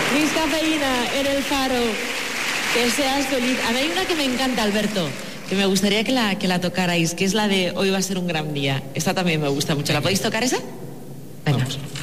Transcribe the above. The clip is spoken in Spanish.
Miss Cafeína en El Faro. Que seas feliz. A mí hay una que me encanta, Alberto, que me gustaría que la tocarais, que es la de Hoy va a ser un gran día. Esta también me gusta mucho. ¿La podéis tocar esa? Venga. Vamos.